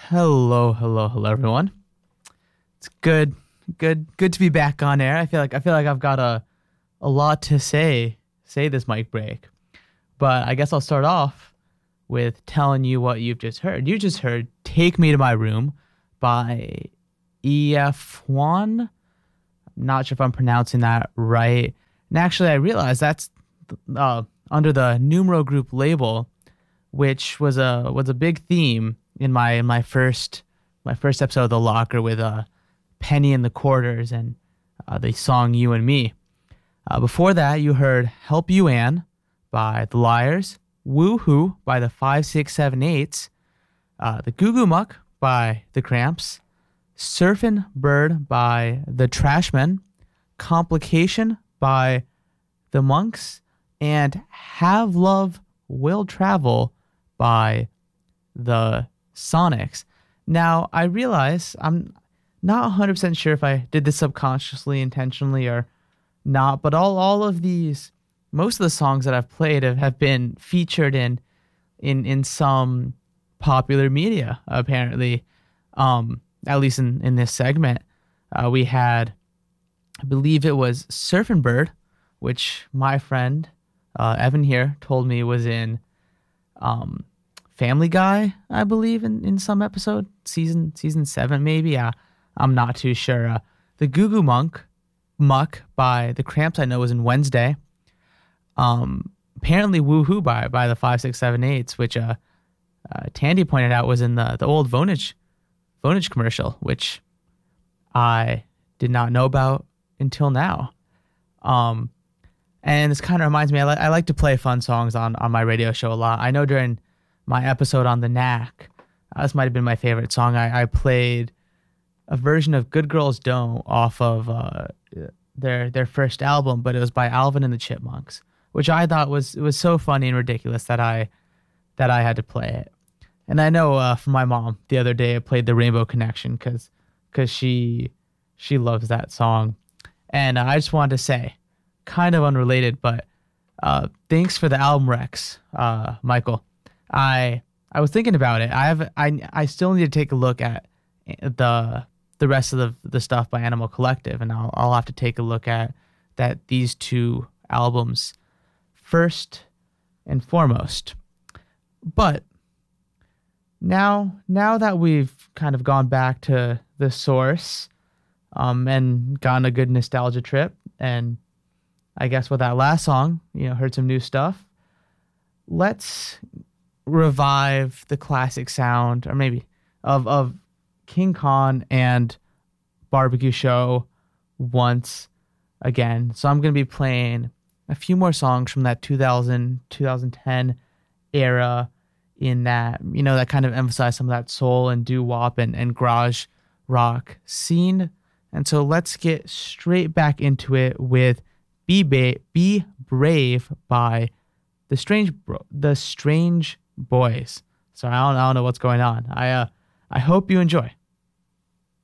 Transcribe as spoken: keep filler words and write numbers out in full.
Hello, hello, hello, everyone. It's good, good, good to be back on air. I feel like I feel like I've got a a lot to say say this mic break, but I guess I'll start off with telling you what you've just heard. You just heard "Take Me to My Room" by E F one. Not sure if I'm pronouncing that right. And actually, I realized that's uh, under the Numero Group label, which was a was a big theme in my in my first my first episode of The Locker with uh, Penny and the Quarters and uh, the song "You and Me." Uh, before that, you heard "Help You Ann" by The Liars, "Woohoo" by the five six seven eights, uh, "The Goo Goo Muck" by The Cramps, "Surfin' Bird" by The Trashmen, "Complication" by The Monks, and "Have Love Will Travel" by The Sonics. Now, I realize I'm not one hundred percent sure if I did this subconsciously, intentionally, or not, but all, all of these, most of the songs that I've played have, have been featured in, in, in some popular media, apparently, um, at least in, in this segment. Uh, we had, I believe it was Surfin' Bird, which my friend, uh, Evan here, told me was in um, Family Guy, I believe, in, in some episode, season season seven maybe. Uh, I'm not too sure. Uh, the Goo Goo Monk, Muck by The Cramps, I know, was in Wednesday. Um, apparently Woohoo by by the five six seven eights, which uh, uh, Tandy pointed out was in the the old Vonage Vonage commercial, which I did not know about until now. Um, and this kind of reminds me, I, li- I like to play fun songs on, on my radio show a lot. I know during my episode on the Knack, uh, this might have been my favorite song. I, I played a version of Good Girls Don't off of uh, their their first album, but it was by Alvin and the Chipmunks, which I thought was it was so funny and ridiculous that I that I had to play it. And I know uh, for my mom, the other day I played the Rainbow Connection because because she she loves that song. And uh, I just wanted to say, kind of unrelated, but uh, thanks for the album Rex, uh, Michael. I I was thinking about it. I have I I still need to take a look at the the rest of the the stuff by Animal Collective, and I'll I'll have to take a look at that these two albums first and foremost. But now now that we've kind of gone back to the source, um, and gotten a good nostalgia trip, and I guess with that last song, you know, heard some new stuff. Let's revive the classic sound, or maybe of of King Khan and Barbecue Show once again. So I'm going to be playing a few more songs from that two thousand, twenty ten era, in that, you know, that kind of emphasize some of that soul and doo-wop and, and garage rock scene. And so let's get straight back into it with Be, ba- Be Brave by the Strange Bro- the Strange Boys. So I don't, I don't know what's going on. I uh, I hope you enjoy.